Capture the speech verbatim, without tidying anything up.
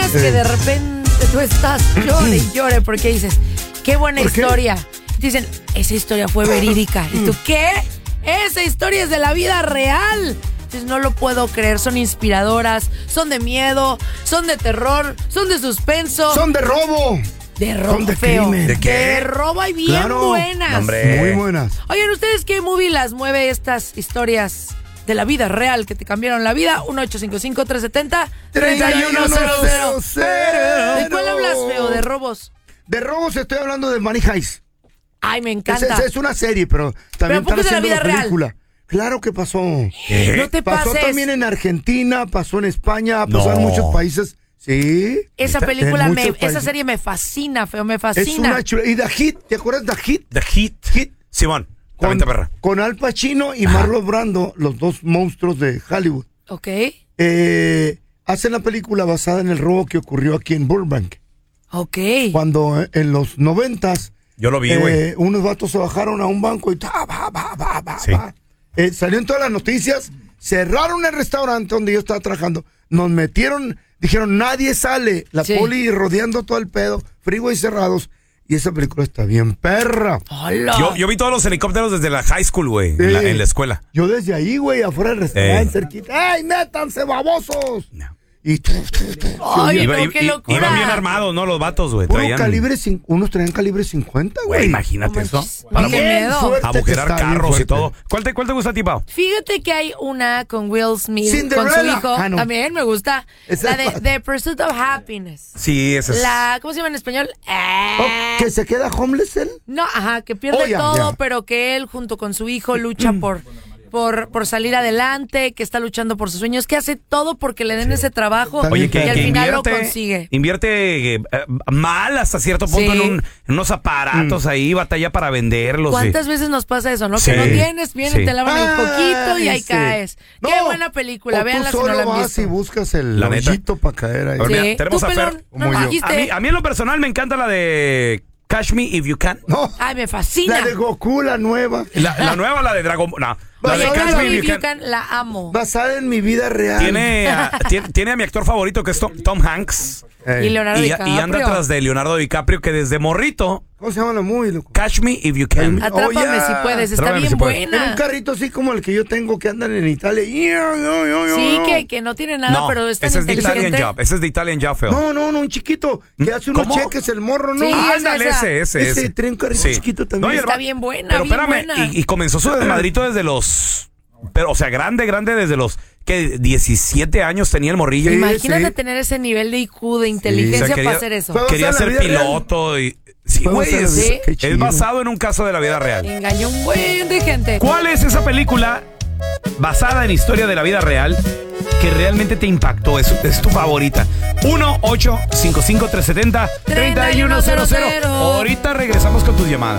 imaginas Sí. que de repente tú estás llore y llore porque dices, qué buena ¿Por qué? historia? Dicen, esa historia fue verídica. ¿Y tú qué? Esa historia es de la vida real. Entonces no lo puedo creer, son inspiradoras, son de miedo, son de terror, son de suspenso. Son de robo. De robo, Son de feo. crimen. ¿De qué? De robo hay bien Claro. buenas. No, hombre. Muy buenas. Oigan, ¿ustedes qué movie las mueve estas historias de la vida real que te cambiaron la vida? uno ocho cinco cinco, tres siete cero, tres uno cero cero. ¿De cuál hablas, feo? ¿De robos? De robos estoy hablando de Money Heist. Ay, me Es, encanta. es- es una serie, pero también ¿Pero a poco están es de la haciendo vida la real? película. Claro que pasó. No te Pasó pases. también en Argentina, pasó en España, pasó en No. muchos países. Sí. Esa Está- película, en me, muchos esa países. serie me fascina, feo, me Es fascina. una chula. ¿Y The Hit? ¿Te acuerdas de The Hit? The Hit. Hit. Simón, Con, también perra. con Al Pacino y Marlon Brando, los dos monstruos de Hollywood. Ok, Eh, hacen la película basada en el robo que ocurrió aquí en Burbank. ok. Cuando eh, en los noventas, Yo lo vi, güey. eh, unos vatos se bajaron a un banco y ta, ba, ba, ba, ba, Sí. ba. Eh, salió en todas las noticias, cerraron el restaurante donde yo estaba trabajando, nos metieron, dijeron nadie sale, la Sí. poli rodeando todo el pedo, freeways cerrados, y esa película está bien perra. Hola. Yo, yo vi todos los helicópteros desde la high school, güey, en, la, Sí. en la escuela. Yo desde ahí, güey, afuera del restaurante, Eh. cerquita, ¡ay, métanse, babosos! No. Y tu, tu, tu, Ay, se Iba- no, i- qué i- locura. Iban bien armados, ¿no? Los vatos, güey. Puro Traían, calibre, cin- unos traían calibre cincuenta, güey, güey. imagínate No eso. manches. Para Qué Bien miedo. fuerte que agujerar está, bien carros y fuerte. todo. ¿Cuál te, cuál te gusta a ti, Pau? Fíjate que hay una con Will Smith, Cinderella. con su hijo. Ah, no. También me gusta. Esa La es de pa- The Pursuit of Happiness. Sí, ese es. La, ¿cómo se llama en español? Eh, Oh, ¿que se queda homeless él? No, ajá, que pierde Oh, ya, todo, ya. pero que él junto con su hijo lucha por, por, por salir adelante, que está luchando por sus sueños, que hace todo porque le den ese trabajo Está Oye, bien que, y al que final invierte, lo consigue. invierte eh, eh, mal hasta cierto punto Sí. en, un- en unos aparatos ahí, batalla para venderlos. ¿Cuántas sí. veces nos pasa eso, no? Sí. Que no tienes, vienen, Sí. te lavan el poquito y ahí Ay, sí. caes. Qué No, buena película, o véanla tú si no solo la han vas visto. y buscas el La neta. hoyito para caer ahí. A ver, mira, Sí, tenemos tú, a Fer. pelón, como no yo. dijiste. A mí, a mí en lo personal me encanta la de Catch Me If You Can. No, Ay, me fascina. la de Goku, la nueva, La, la nueva, la de Dragon Ball. No, la Oye, de Basada Catch Catch Me Me If If You You Can. Can, la amo. basada en mi vida real. Tiene a, tiene, tiene a mi actor favorito que es Tom, Tom Hanks. Ey. Y Leonardo Y, DiCaprio. y anda tras de Leonardo DiCaprio que desde morrito, ¿Cómo se llama la movie, loco? Catch Me If You Can. Atrápame Oh, ya. si puedes, está Atrápame bien si puedes. En un buena. carrito así como el que yo tengo que andan en Italia. Sí, que, que no tiene nada, No, pero es tan ese es de Italian inteligente. Job. Ese es de Italian Job, feo. No, no, no, un chiquito que hace unos ¿Cómo? cheques el morro, ¿no? Sí, Ah, esa, Ándale, esa. ese, ese, Ese ese. trae un carrito chiquito también. y el Está va- bien buena, Pero bien espérame, buena. y, y comenzó su desmadrito desde los... Pero, o sea, grande, grande desde los... que diecisiete años tenía el morrillo. Sí, Imagínate sí. tener ese nivel de I Q, de O inteligencia sea, quería, para hacer eso. Fue quería basada ser en la vida piloto y... Sí, Fue güey, basada en la es, vida- qué es chido. basado en un caso de la vida real. Engañó un buen de gente. ¿Cuál es esa película basada en historia de la vida real que realmente te impactó? Es, es tu favorita. uno ocho cinco cinco tres siete cero tres uno cero cero. Ahorita regresamos con tus llamadas.